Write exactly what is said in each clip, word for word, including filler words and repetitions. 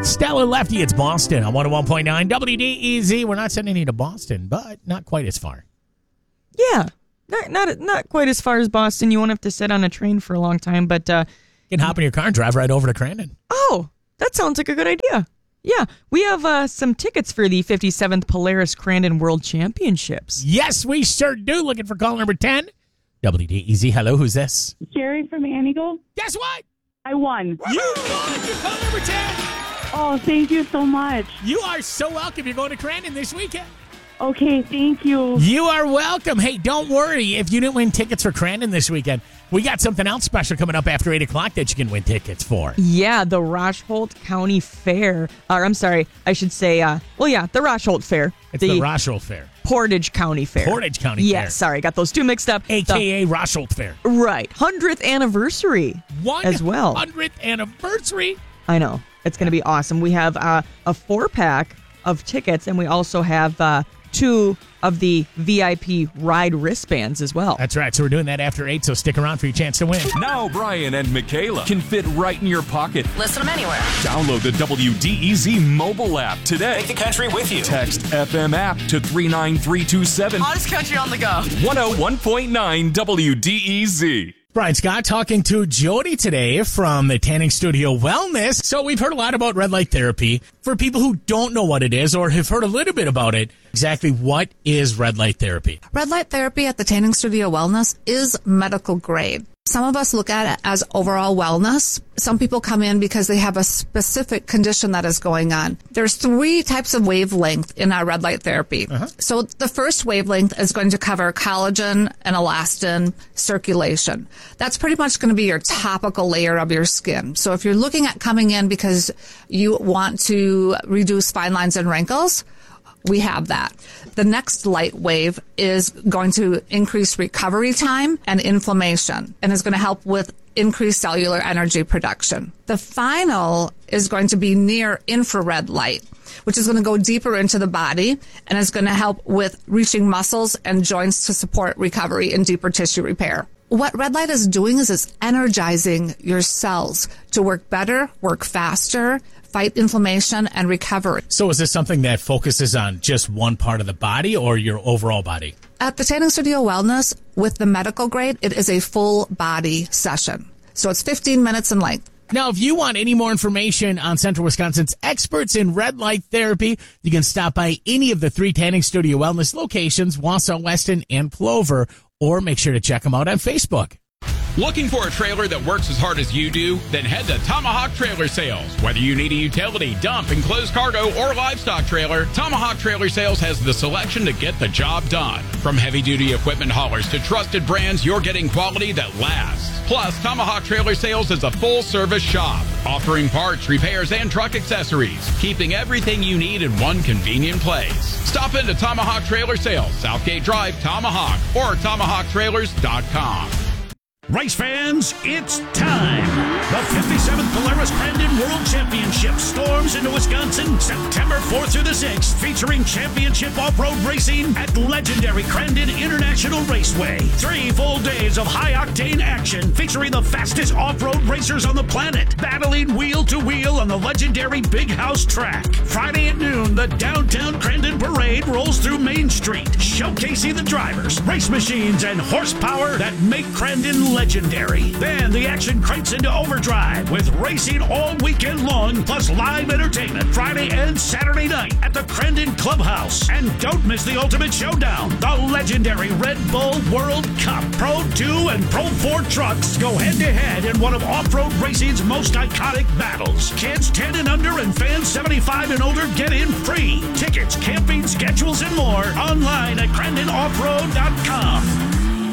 Stella Lefty, it's Boston on one oh one point nine W D E Z. We're not sending you to Boston, but not quite as far. Yeah, not not not quite as far as Boston. You won't have to sit on a train for a long time, but uh, you can hop in your car and drive right over to Crandon. Oh, that sounds like a good idea. Yeah, we have uh, some tickets for the fifty-seventh Polaris Crandon World Championships. Yes, we sure do. Looking for call number ten. W D E Z, hello, who's this? Jerry from Anigo. Guess what? I won. You won! You're call number ten. Oh, thank you so much. You are so welcome. You're going to Crandon this weekend. Okay, thank you. You are welcome. Hey, don't worry if you didn't win tickets for Crandon this weekend. We got something else special coming up after eight o'clock that you can win tickets for. Yeah, the Rosholt County Fair. Or I'm sorry, I should say, uh, well, yeah, the Rosholt Fair. It's the, the Rosholt Fair. Portage County Fair. Portage County yeah, Fair. Yeah, sorry, got those two mixed up. A K A the, Rosholt Fair. Right. hundredth anniversary One as well. hundredth anniversary. I know. It's going to be awesome. We have uh, a four-pack of tickets, and we also have uh, two of the V I P ride wristbands as well. That's right. So we're doing that after eight, so stick around for your chance to win. Now Brian and Michaela can fit right in your pocket. Listen to them anywhere. Download the W D E Z mobile app today. Take the country with you. Text F M app to three nine three two seven. Hottest country on the go. one oh one point nine W D E Z. Brian Scott talking to Jody today from the Tanning Studio Wellness. So we've heard a lot about red light therapy. For people who don't know what it is or have heard a little bit about it, exactly what is red light therapy? Red light therapy at the Tanning Studio Wellness is medical grade. Some of us look at it as overall wellness. Some people come in because they have a specific condition that is going on. There's three types of wavelength in our red light therapy. Uh-huh. So the first wavelength is going to cover collagen and elastin circulation. That's pretty much going to be your topical layer of your skin. So if you're looking at coming in because you want to reduce fine lines and wrinkles, we have that. The next light wave is going to increase recovery time and inflammation, and is going to help with increased cellular energy production. The final is going to be near infrared light, which is going to go deeper into the body and is going to help with reaching muscles and joints to support recovery and deeper tissue repair. What red light is doing is it's energizing your cells to work better, work faster, fight inflammation, and recovery. So is this something that focuses on just one part of the body or your overall body? At the Tanning Studio Wellness, with the medical grade, it is a full body session. So it's fifteen minutes in length. Now, if you want any more information on Central Wisconsin's experts in red light therapy, you can stop by any of the three Tanning Studio Wellness locations, Wausau, Weston, and Plover, or make sure to check them out on Facebook. Looking for a trailer that works as hard as you do? Then head to Tomahawk Trailer Sales. Whether you need a utility, dump, enclosed cargo, or livestock trailer, Tomahawk Trailer Sales has the selection to get the job done. From heavy-duty equipment haulers to trusted brands, you're getting quality that lasts. Plus, Tomahawk Trailer Sales is a full-service shop, offering parts, repairs, and truck accessories, keeping everything you need in one convenient place. Stop into Tomahawk Trailer Sales, Southgate Drive, Tomahawk, or tomahawk trailers dot com. Race fans, it's time! The fifty-seventh Polaris Crandon World Championship storms into Wisconsin September fourth through the sixth, featuring championship off-road racing at legendary Crandon International Raceway. Three full days of high-octane action featuring the fastest off-road racers on the planet, battling wheel-to-wheel on the legendary Big House track. Friday at noon, the downtown Crandon Parade rolls through Main Street, showcasing the drivers, race machines, and horsepower that make Crandon legendary. Then the action cranks into overdrive with racing all weekend long, plus live entertainment Friday and Saturday night at the Crandon Clubhouse. And don't miss the ultimate showdown. The legendary Red Bull World Cup. Pro two and Pro four trucks go head-to-head in one of off-road racing's most iconic battles. Kids ten and under and fans seventy-five and older get in free. Tickets, camping, schedules, and more online at crandon off road dot com.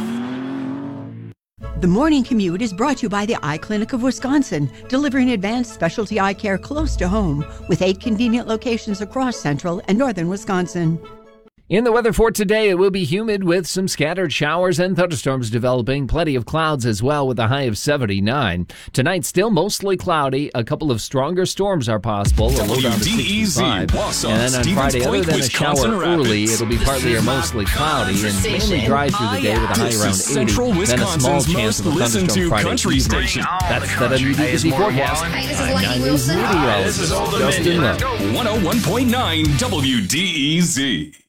The Morning Commute is brought to you by the Eye Clinic of Wisconsin, delivering advanced specialty eye care close to home with eight convenient locations across central and northern Wisconsin. In the weather for today, it will be humid with some scattered showers and thunderstorms developing. Plenty of clouds as well with a high of seventy-nine. Tonight, still mostly cloudy. A couple of stronger storms are possible. A low down to sixty-five. And then on Friday, other than a shower early, it'll be partly or mostly cloudy and mainly dry through the day with a high around eighty. Then a small chance of a thunderstorm Friday evening. That's the W D Z forecast. nine News Meteorologist Justin Lowe. one oh one point nine W D E Z.